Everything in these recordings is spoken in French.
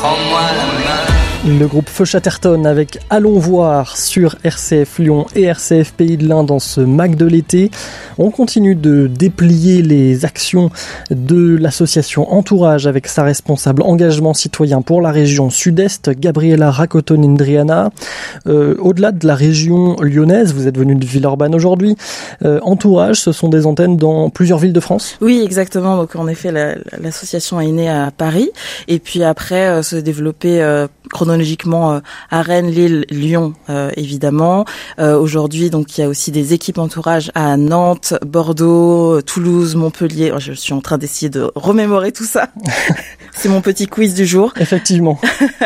prends-moi la main. Le groupe Feu Chatterton avec Allons voir sur RCF Lyon et RCF Pays de l'Ain dans ce MAC de l'été. On continue de déplier les actions de l'association Entourage avec sa responsable engagement citoyen pour la région sud-est, Gabriela Racoton-Indriana. Au-delà de la région lyonnaise, vous êtes venu de Villeurbanne aujourd'hui. Entourage, ce sont des antennes dans plusieurs villes de France ? Oui, exactement. Donc en effet, l'association est née à Paris et puis après se développer chronologiquement à Rennes, Lille, Lyon, évidemment. Aujourd'hui, donc il y a aussi des équipes Entourage à Nantes, Bordeaux, Toulouse, Montpellier. Je suis en train d'essayer de remémorer tout ça. C'est mon petit quiz du jour. Effectivement.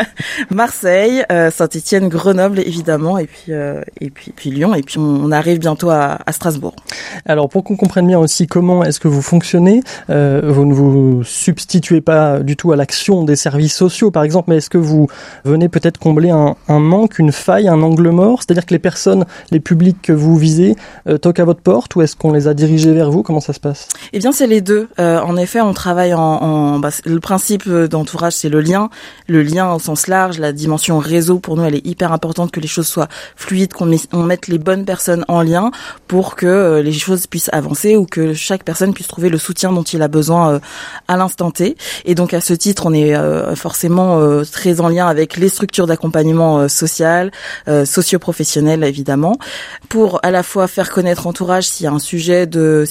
Marseille, Saint-Étienne, Grenoble, évidemment, et puis Lyon, et puis on arrive bientôt à Strasbourg. Alors pour qu'on comprenne bien aussi comment est-ce que vous fonctionnez, vous ne vous substituez pas du tout à l'action des services sociaux, par exemple, mais est-ce que vous venez peut-être combler un manque, une faille, un angle mort, c'est-à-dire que les personnes, les publics que vous visez toquent à votre porte, ou est-ce qu'on les a dirigés vers vous? Comment ça se passe? Eh bien, c'est les deux. En effet, on travaille le principe d'Entourage, c'est le lien au sens large, la dimension réseau. Pour nous, elle est hyper importante, que les choses soient fluides, qu'on mette les bonnes personnes en lien pour que les choses puissent avancer ou que chaque personne puisse trouver le soutien dont il a besoin à l'instant T. Et donc, à ce titre, on est forcément très en lien avec les structures d'accompagnement social, socio-professionnel, évidemment, pour à la fois faire connaître Entourage s'il y a un sujet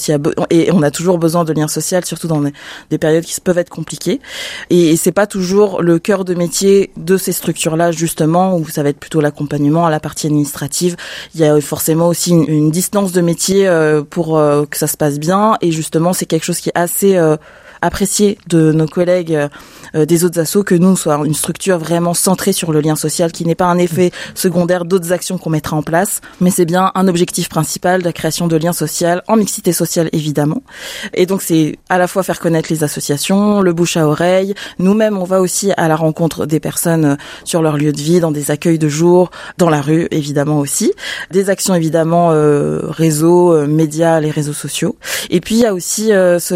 et on a toujours besoin de lien social, surtout dans des périodes qui peuvent être compliquées. Et c'est pas toujours le cœur de métier de ces structures-là, justement, où ça va être plutôt l'accompagnement à la partie administrative. Il y a forcément aussi une distance de métier pour que ça se passe bien. Et justement, c'est quelque chose qui est assez apprécié de nos collègues des autres assos, que nous soit une structure vraiment centrée sur le lien social, qui n'est pas un effet secondaire d'autres actions qu'on mettra en place, mais c'est bien un objectif principal de la création de liens sociaux, en mixité sociale évidemment. Et donc c'est à la fois faire connaître les associations, le bouche à oreille. Nous-mêmes, on va aussi à la rencontre des personnes sur leur lieu de vie, dans des accueils de jour, dans la rue évidemment aussi. Des actions évidemment réseaux, médias, les réseaux sociaux. Et puis il y a aussi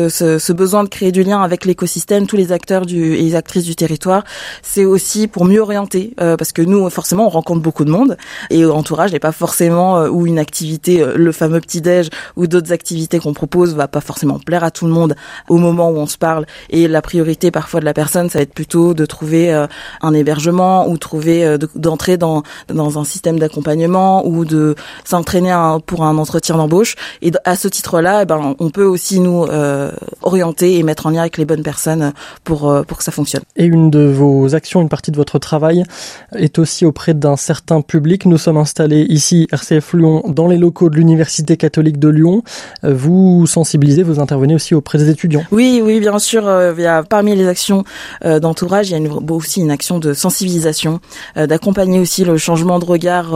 ce besoin de créer du lien avec l'écosystème, tous les acteurs et les actrices du territoire. C'est aussi pour mieux orienter, parce que nous, forcément, on rencontre beaucoup de monde, et Entourage n'est pas forcément ou une activité, le fameux petit-déj ou d'autres activités qu'on propose va pas forcément plaire à tout le monde au moment où on se parle. Et la priorité parfois de la personne, ça va être plutôt de trouver un hébergement ou d'entrer dans un système d'accompagnement ou de s'entraîner pour un entretien d'embauche. Et à ce titre-là, on peut aussi nous orienter et mettre en lien avec les bonnes personnes pour que ça fonctionne. Et une de vos actions, une partie de votre travail est aussi auprès d'un certain public. Nous sommes installés ici, RCF Lyon, dans les locaux de l'Université catholique de Lyon. Vous sensibilisez, vous intervenez aussi auprès des étudiants. Oui, bien sûr. Parmi les actions d'Entourage, il y a aussi une action de sensibilisation, d'accompagner aussi le changement de regard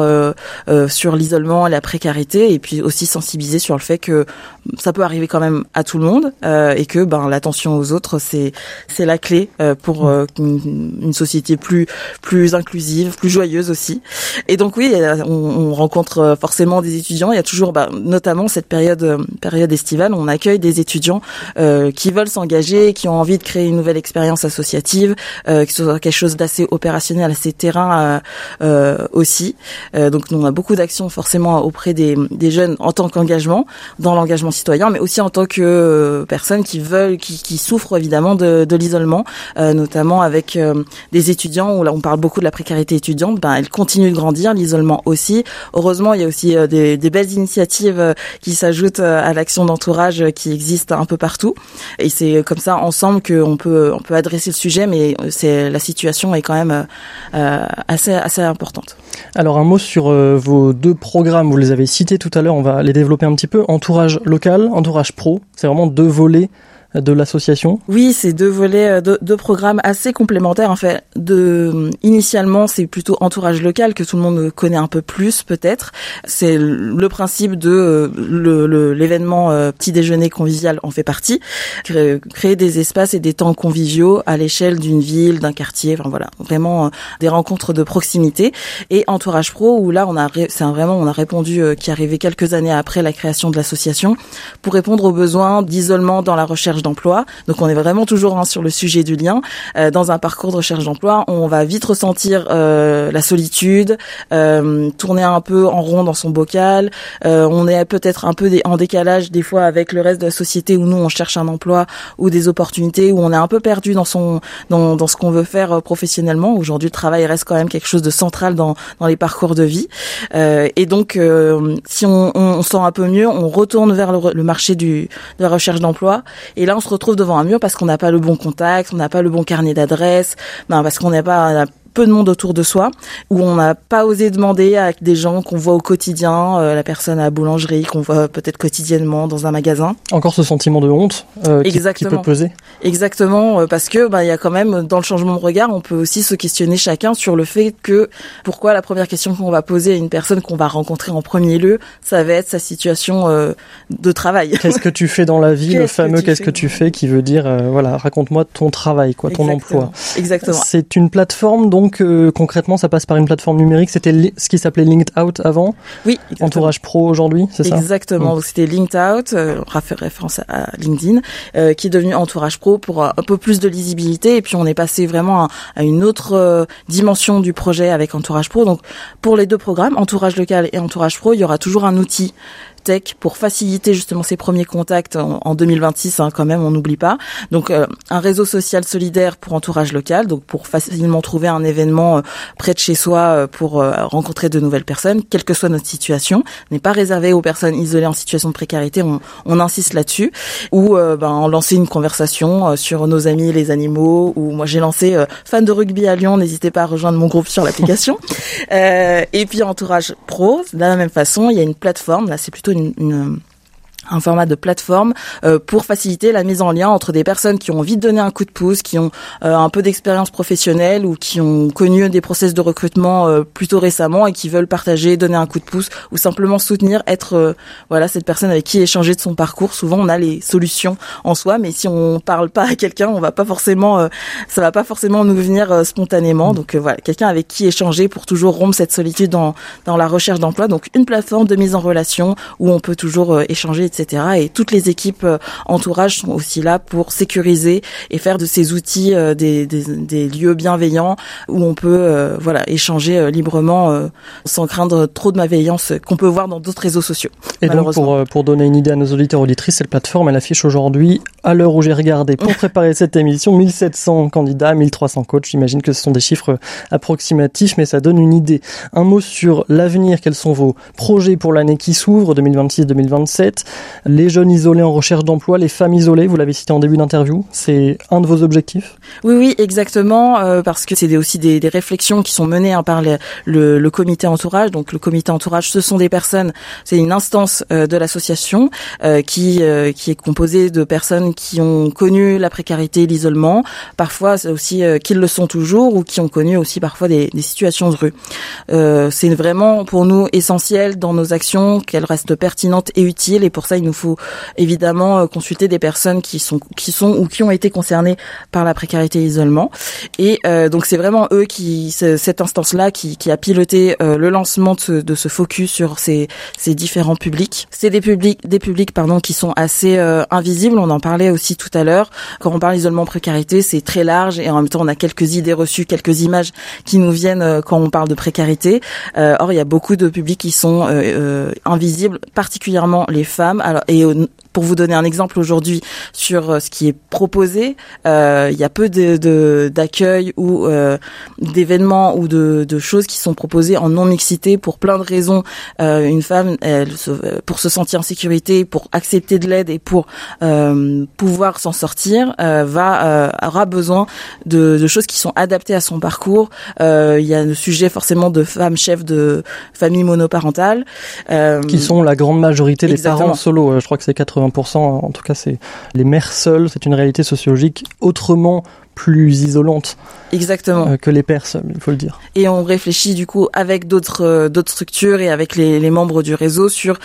sur l'isolement et la précarité, et puis aussi sensibiliser sur le fait que ça peut arriver quand même à tout le monde, et que l'attention aux autres, c'est la clé pour une société plus inclusive, plus joyeuse aussi. Et donc oui, on rencontre forcément des étudiants. Il y a toujours, notamment cette période estivale, on accueille des étudiants qui veulent s'engager, qui ont envie de créer une nouvelle expérience associative, que ce soit quelque chose d'assez opérationnel, assez terrain aussi. Donc nous, on a beaucoup d'actions forcément auprès des jeunes en tant qu'engagement, dans l'engagement citoyen, mais aussi en tant que personnes qui souffrent évidemment de l'isolement, notamment avec des étudiants, où là on parle beaucoup de la précarité étudiante. Elle continue de grandir, l'isolement aussi. Heureusement, il y a aussi des belles initiatives qui s'ajoutent à l'action d'Entourage qui existe un peu partout. Et c'est comme ça ensemble qu'on peut adresser le sujet, mais la situation est quand même assez importante. Alors un mot sur vos deux programmes, vous les avez cités tout à l'heure, on va les développer un petit peu. Entourage local, Entourage pro, c'est vraiment deux volets de l'association? Oui, c'est deux volets, deux programmes assez complémentaires en fait. Initialement, c'est plutôt Entourage local que tout le monde connaît un peu plus peut-être. C'est le principe de l'événement petit déjeuner convivial en fait partie. Créer des espaces et des temps conviviaux à l'échelle d'une ville, d'un quartier, vraiment des rencontres de proximité. Et Entourage pro, où là on a répondu, qui arrivait quelques années après la création de l'association, pour répondre aux besoins d'isolement dans la recherche d'emploi. Donc on est vraiment toujours sur le sujet du lien. Dans un parcours de recherche d'emploi, on va vite ressentir la solitude, tourner un peu en rond dans son bocal. On est peut-être un peu en décalage des fois avec le reste de la société où nous on cherche un emploi ou des opportunités, où on est un peu perdu dans ce qu'on veut faire professionnellement. Aujourd'hui, le travail reste quand même quelque chose de central dans les parcours de vie. Et donc, si on sent un peu mieux, on retourne vers le marché de la recherche d'emploi. Et là, on se retrouve devant un mur parce qu'on n'a pas le bon contact, on n'a pas le bon carnet d'adresses, parce qu'on n'a pas peu de monde autour de soi, où on n'a pas osé demander à des gens qu'on voit au quotidien, la personne à la boulangerie qu'on voit peut-être quotidiennement dans un magasin. Encore ce sentiment de honte qui peut peser. Exactement, parce que il y a quand même dans le changement de regard, on peut aussi se questionner chacun sur le fait que pourquoi la première question qu'on va poser à une personne qu'on va rencontrer en premier lieu, ça va être sa situation de travail. Qu'est-ce que tu fais dans la vie, le fameux qu'est-ce que tu fais qui veut dire raconte-moi ton travail, ton emploi. Exactement. C'est une plateforme donc concrètement, ça passe par une plateforme numérique. C'était ce qui s'appelait Linked Out avant. Oui. Exactement. Entourage Pro aujourd'hui, c'est ça? Exactement. C'était Linked Out, référence à LinkedIn, qui est devenu Entourage Pro pour un peu plus de lisibilité. Et puis on est passé vraiment à une autre dimension du projet avec Entourage Pro. Donc pour les deux programmes, Entourage Local et Entourage Pro, il y aura toujours un outil tech pour faciliter justement ces premiers contacts en 2026 quand même, on n'oublie pas. Donc un réseau social solidaire pour entourage local, donc pour facilement trouver un événement près de chez soi pour rencontrer de nouvelles personnes, quelle que soit notre situation, n'est pas réservé aux personnes isolées en situation de précarité, on insiste là-dessus. Ou lancer une conversation sur nos amis les animaux, ou moi j'ai lancé fan de rugby à Lyon, n'hésitez pas à rejoindre mon groupe sur l'application. Et puis Entourage Pro, de la même façon, il y a une plateforme, là c'est plutôt un format de plateforme pour faciliter la mise en lien entre des personnes qui ont envie de donner un coup de pouce, qui ont un peu d'expérience professionnelle ou qui ont connu des process de recrutement plutôt récemment et qui veulent partager, donner un coup de pouce ou simplement soutenir, être cette personne avec qui échanger de son parcours. Souvent on a les solutions en soi, mais si on parle pas à quelqu'un, on va pas forcément ça va pas forcément nous venir spontanément. Donc quelqu'un avec qui échanger pour toujours rompre cette solitude dans la recherche d'emploi. Donc une plateforme de mise en relation où on peut toujours échanger, etc. Et toutes les équipes entourage sont aussi là pour sécuriser et faire de ces outils des lieux bienveillants où on peut échanger librement sans craindre trop de malveillance qu'on peut voir dans d'autres réseaux sociaux. Et donc pour donner une idée à nos auditeurs et auditrices, cette plateforme elle affiche aujourd'hui, à l'heure où j'ai regardé pour préparer cette émission, 1700 candidats, 1300 coachs. J'imagine que ce sont des chiffres approximatifs, mais ça donne une idée. Un mot sur l'avenir, quels sont vos projets pour l'année qui s'ouvre, 2026-2027? Les jeunes isolés en recherche d'emploi, les femmes isolées, vous l'avez cité en début d'interview, c'est un de vos objectifs? Oui, exactement, parce que c'est aussi des réflexions qui sont menées par le comité entourage. Donc le comité entourage, ce sont des personnes, c'est une instance de l'association qui est composée de personnes qui ont connu la précarité, l'isolement, parfois aussi qui le sont toujours ou qui ont connu aussi parfois des situations de rue. C'est vraiment pour nous essentiel dans nos actions qu'elles restent pertinentes et utiles, et pour ça il nous faut évidemment consulter des personnes qui sont ou qui ont été concernées par la précarité et l'isolement. Et donc c'est vraiment eux cette instance-là qui a piloté le lancement de ce focus sur ces différents publics. C'est des publics qui sont assez invisibles. On en parlait aussi tout à l'heure. Quand on parle d'isolement précarité, c'est très large et en même temps on a quelques idées reçues, quelques images qui nous viennent quand on parle de précarité. Or il y a beaucoup de publics qui sont invisibles, particulièrement les femmes. Alors, pour vous donner un exemple aujourd'hui sur ce qui est proposé, il y a peu d'accueil ou d'événements ou de choses qui sont proposées en non-mixité pour plein de raisons. Une femme, pour se sentir en sécurité, pour accepter de l'aide et pour pouvoir s'en sortir, aura besoin de choses qui sont adaptées à son parcours. Il y a le sujet forcément de femmes chefs de famille monoparentale. Qui sont la grande majorité des Exactement. parents solo. Je crois que c'est 80%, en tout cas c'est les mères seules, c'est une réalité sociologique autrement plus isolante. Exactement. Que les personnes, il faut le dire. Et on réfléchit du coup avec d'autres structures et avec les membres du réseau sur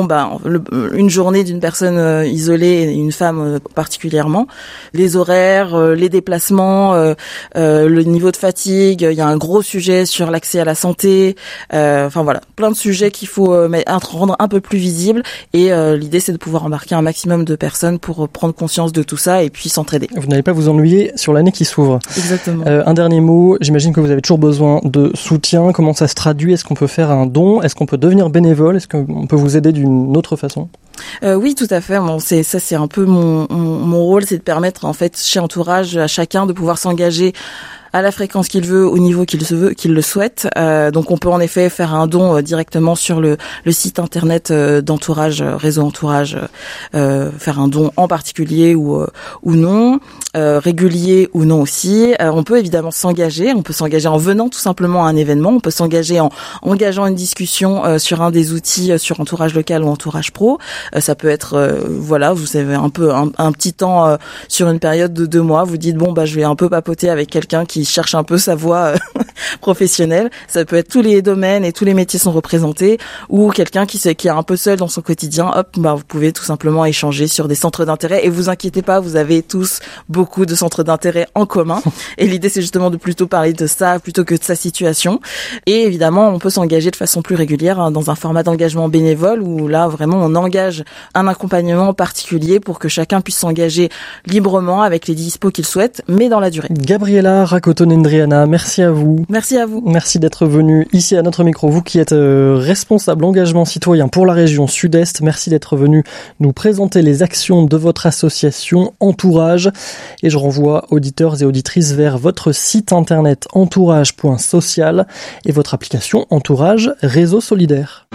une journée d'une personne isolée, une femme particulièrement, les horaires, les déplacements, le niveau de fatigue. Il y a un gros sujet sur l'accès à la santé. Voilà, plein de sujets qu'il faut rendre un peu plus visibles. Et l'idée, c'est de pouvoir embarquer un maximum de personnes pour prendre conscience de tout ça et puis s'entraider. Vous n'allez pas vous ennuyer sur l'année qui s'ouvre. Exactement. Un dernier mot, j'imagine que vous avez toujours besoin de soutien. Comment ça se traduit ? Est-ce qu'on peut faire un don ? Est-ce qu'on peut devenir bénévole ? Est-ce qu'on peut vous aider d'une autre façon ? Oui, tout à fait. C'est un peu mon rôle, c'est de permettre en fait chez Entourage à chacun de pouvoir s'engager à la fréquence qu'il veut, au niveau qu'il le souhaite. Donc on peut en effet faire un don directement sur le site internet d'Entourage, réseau Entourage, faire un don en particulier ou non, régulier ou non aussi. On peut évidemment s'engager, on peut s'engager en venant tout simplement à un événement, on peut s'engager en engageant une discussion sur un des outils sur Entourage local ou Entourage pro. Ça peut être vous avez un petit temps sur une période de 2 mois, vous dites je vais un peu papoter avec quelqu'un qui cherche un peu sa voie professionnelle. Ça peut être tous les domaines et tous les métiers sont représentés, ou quelqu'un qui est un peu seul dans son quotidien. Vous pouvez tout simplement échanger sur des centres d'intérêt. Et vous inquiétez pas, vous avez tous beaucoup de centres d'intérêt en commun. Et l'idée, c'est justement de plutôt parler de ça plutôt que de sa situation. Et évidemment, on peut s'engager de façon plus régulière dans un format d'engagement bénévole où là, vraiment, on engage un accompagnement particulier pour que chacun puisse s'engager librement avec les dispos qu'il souhaite, mais dans la durée. Gabriela Rakotonendriana, merci à vous. Merci à vous. Merci d'être venu ici à notre micro. Vous qui êtes responsable engagement citoyen pour la région Sud-Est, merci d'être venu nous présenter les actions de votre association Entourage. Et je renvoie auditeurs et auditrices vers votre site internet entourage.social et votre application Entourage Réseau Solidaire.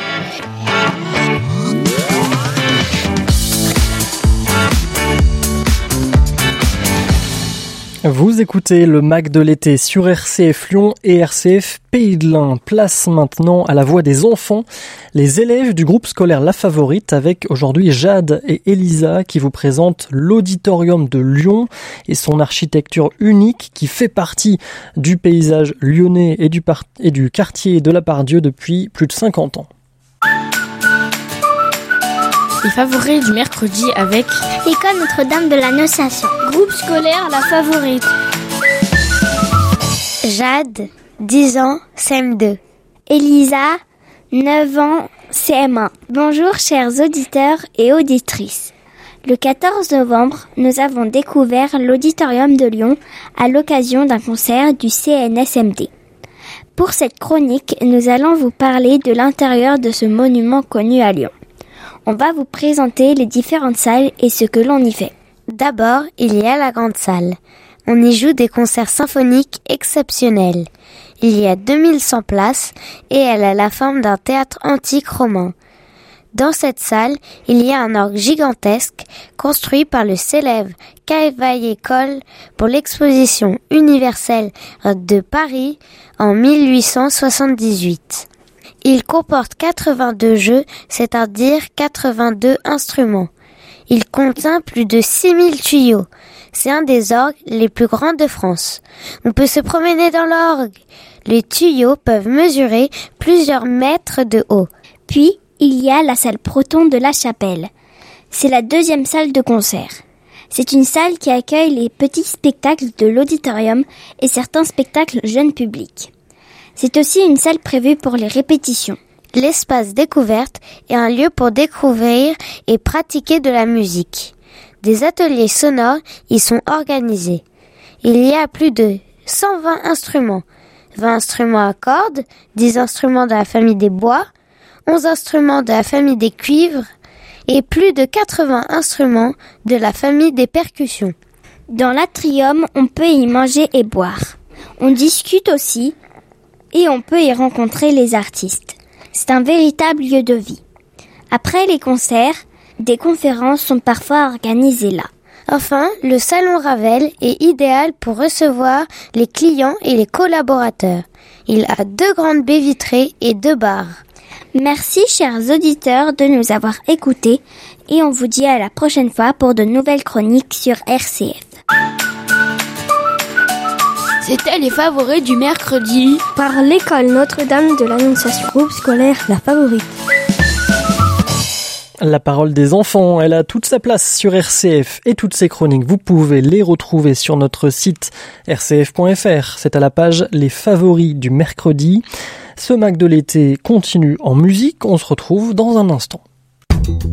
Vous écoutez le MAC de l'été sur RCF Lyon et RCF Pays de l'Ain. Place maintenant à la voix des enfants, les élèves du groupe scolaire La Favorite, avec aujourd'hui Jade et Elisa qui vous présentent l'auditorium de Lyon et son architecture unique qui fait partie du paysage lyonnais et du quartier de la Part-Dieu depuis plus de 50 ans. Les favoris du mercredi avec l'école Notre-Dame de l'Annonciation. Groupe scolaire La Favorite. Jade, 10 ans, CM2. Elisa, 9 ans, CM1. Bonjour chers auditeurs et auditrices. Le 14 novembre, nous avons découvert l'auditorium de Lyon à l'occasion d'un concert du CNSMD. Pour cette chronique, nous allons vous parler de l'intérieur de ce monument connu à Lyon. On va vous présenter les différentes salles et ce que l'on y fait. D'abord, il y a la grande salle. On y joue des concerts symphoniques exceptionnels. Il y a 2100 places et elle a la forme d'un théâtre antique romain. Dans cette salle, il y a un orgue gigantesque construit par le célèbre Cavaillé-Coll pour l'exposition universelle de Paris en 1878. Il comporte 82 jeux, c'est-à-dire 82 instruments. Il contient plus de 6000 tuyaux. C'est un des orgues les plus grands de France. On peut se promener dans l'orgue. Les tuyaux peuvent mesurer plusieurs mètres de haut. Puis, il y a la salle Proton de la Chapelle. C'est la deuxième salle de concert. C'est une salle qui accueille les petits spectacles de l'auditorium et certains spectacles jeunes publics. C'est aussi une salle prévue pour les répétitions. L'espace découverte est un lieu pour découvrir et pratiquer de la musique. Des ateliers sonores y sont organisés. Il y a plus de 120 instruments, 20 instruments à cordes, 10 instruments de la famille des bois, 11 instruments de la famille des cuivres et plus de 80 instruments de la famille des percussions. Dans l'atrium, on peut y manger et boire. On discute aussi et on peut y rencontrer les artistes. C'est un véritable lieu de vie. Après les concerts, des conférences sont parfois organisées là. Enfin, le salon Ravel est idéal pour recevoir les clients et les collaborateurs. Il a 2 grandes baies vitrées et 2 bars. Merci chers auditeurs de nous avoir écoutés et on vous dit à la prochaine fois pour de nouvelles chroniques sur RCF. C'était les favoris du mercredi. Par l'école Notre-Dame de l'Annonciation. Groupe scolaire La Favorite. La parole des enfants, elle a toute sa place sur RCF et toutes ses chroniques. Vous pouvez les retrouver sur notre site rcf.fr. C'est à la page Les favoris du mercredi. Ce Mac de l'été continue en musique. On se retrouve dans un instant.